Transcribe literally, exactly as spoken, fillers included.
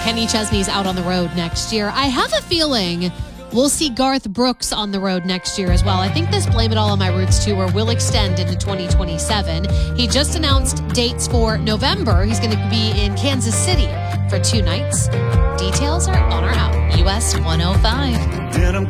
Kenny Chesney's out on the road next year. I have a feeling we'll see Garth Brooks on the road next year as well. I think this Blame It All on My Roots tour will extend into twenty twenty-seven. He just announced dates for November. He's going to be in Kansas City for two nights. Details are on our app. U S one oh five.